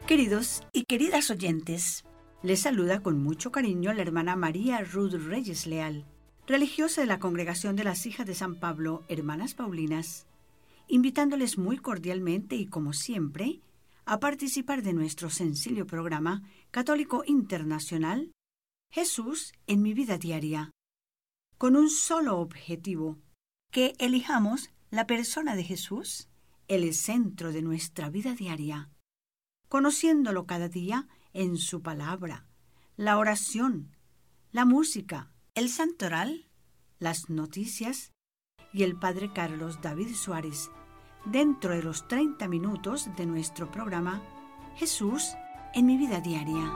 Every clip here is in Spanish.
Queridos y queridas oyentes, les saluda con mucho cariño la hermana María Ruth Reyes Leal, religiosa de la Congregación de las Hijas de San Pablo, Hermanas Paulinas, invitándoles muy cordialmente y como siempre a participar de nuestro sencillo programa católico internacional Jesús en mi vida diaria, con un solo objetivo: que elijamos la persona de Jesús, el centro de nuestra vida diaria, conociéndolo cada día en su palabra, la oración, la música, el santoral, las noticias y el Padre Carlos David Suárez, dentro de los 30 minutos de nuestro programa Jesús en mi vida diaria.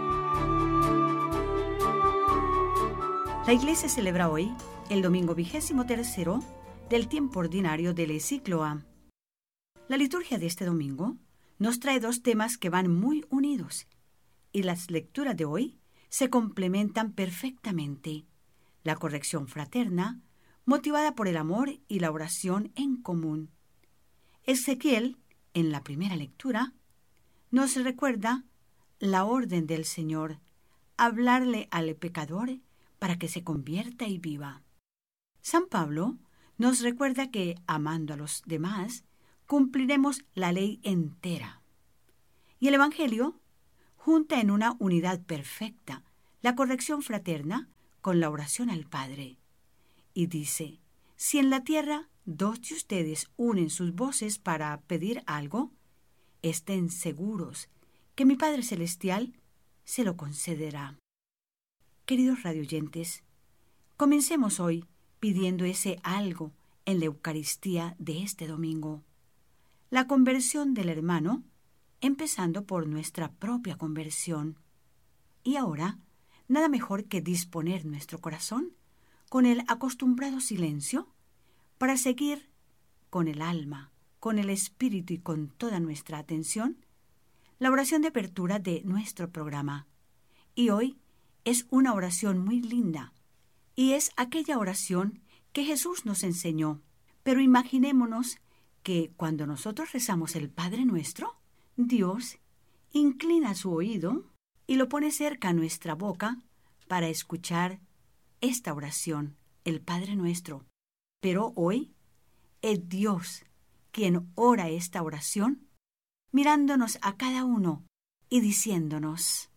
La Iglesia celebra hoy el domingo 23º del tiempo ordinario del ciclo A. La liturgia de este domingo nos trae dos temas que van muy unidos, y las lecturas de hoy se complementan perfectamente: la corrección fraterna, motivada por el amor y la oración en común. Ezequiel, en la primera lectura, nos recuerda la orden del Señor: hablarle al pecador para que se convierta y viva. San Pablo nos recuerda que, amando a los demás, cumpliremos la ley entera. Y el Evangelio junta en una unidad perfecta la corrección fraterna con la oración al Padre. Y dice: si en la tierra dos de ustedes unen sus voces para pedir algo, estén seguros que mi Padre Celestial se lo concederá. Queridos radioyentes, comencemos hoy pidiendo ese algo en la Eucaristía de este domingo: la conversión del hermano, empezando por nuestra propia conversión. Y ahora, nada mejor que disponer nuestro corazón con el acostumbrado silencio para seguir con el alma, con el espíritu y con toda nuestra atención la oración de apertura de nuestro programa. Y hoy es una oración muy linda, y es aquella oración que Jesús nos enseñó. Pero imaginémonos que cuando nosotros rezamos el Padre Nuestro, Dios inclina su oído y lo pone cerca a nuestra boca para escuchar esta oración, el Padre Nuestro. Pero hoy es Dios quien ora esta oración, mirándonos a cada uno y diciéndonos: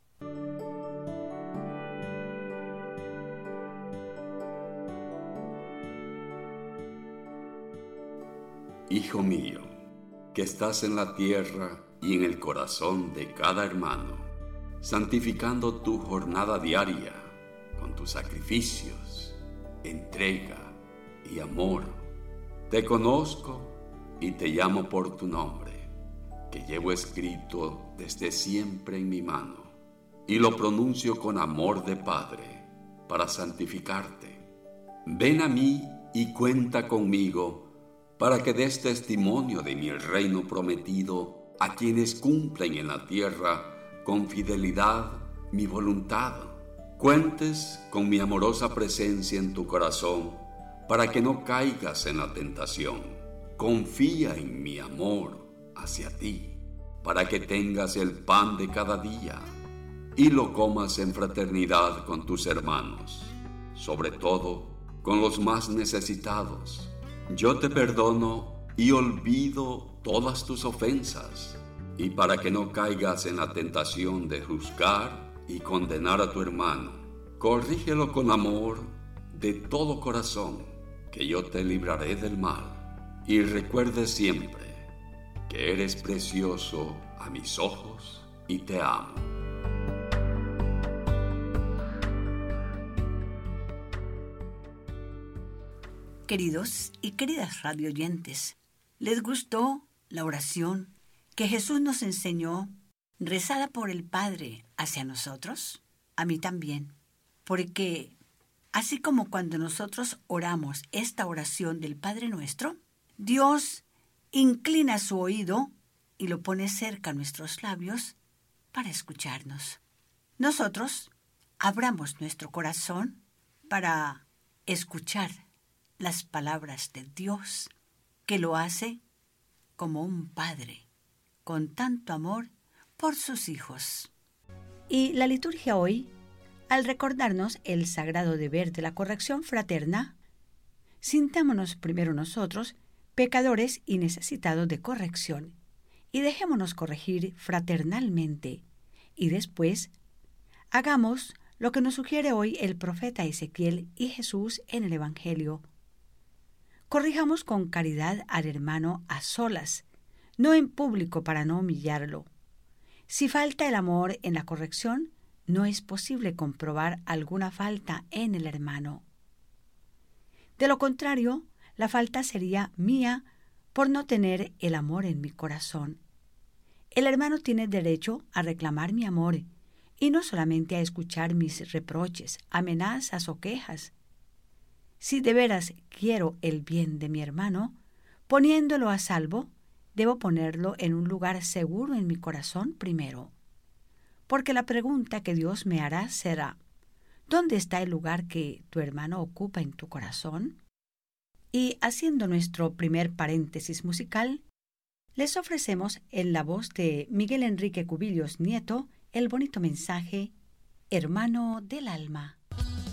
Hijo mío, que estás en la tierra y en el corazón de cada hermano, santificando tu jornada diaria con tus sacrificios, entrega y amor. Te conozco y te llamo por tu nombre, que llevo escrito desde siempre en mi mano, y lo pronuncio con amor de Padre para santificarte. Ven a mí y cuenta conmigo para que des testimonio de mi reino prometido a quienes cumplen en la tierra con fidelidad mi voluntad. Cuentes con mi amorosa presencia en tu corazón para que no caigas en la tentación. Confía en mi amor hacia ti para que tengas el pan de cada día y lo comas en fraternidad con tus hermanos, sobre todo con los más necesitados. Yo te perdono y olvido todas tus ofensas, y para que no caigas en la tentación de juzgar y condenar a tu hermano, corrígelo con amor de todo corazón, que yo te libraré del mal. Y recuerde siempre que eres precioso a mis ojos y te amo. Queridos y queridas radioyentes, ¿les gustó la oración que Jesús nos enseñó, rezada por el Padre hacia nosotros? A mí también, porque así como cuando nosotros oramos esta oración del Padre Nuestro, Dios inclina su oído y lo pone cerca a nuestros labios para escucharnos. Nosotros abramos nuestro corazón para escuchar las palabras de Dios, que lo hace como un padre, con tanto amor por sus hijos. Y la liturgia hoy, al recordarnos el sagrado deber de la corrección fraterna, sintámonos primero nosotros, pecadores y necesitados de corrección, y dejémonos corregir fraternalmente, y después hagamos lo que nos sugiere hoy el profeta Ezequiel y Jesús en el Evangelio. Corrijamos con caridad al hermano a solas, no en público para no humillarlo. Si falta el amor en la corrección, no es posible comprobar alguna falta en el hermano. De lo contrario, la falta sería mía por no tener el amor en mi corazón. El hermano tiene derecho a reclamar mi amor y no solamente a escuchar mis reproches, amenazas o quejas. Si de veras quiero el bien de mi hermano, poniéndolo a salvo, debo ponerlo en un lugar seguro en mi corazón primero. Porque la pregunta que Dios me hará será, ¿dónde está el lugar que tu hermano ocupa en tu corazón? Y haciendo nuestro primer paréntesis musical, les ofrecemos en la voz de Miguel Enrique Cubillos Nieto el bonito mensaje Hermano del Alma.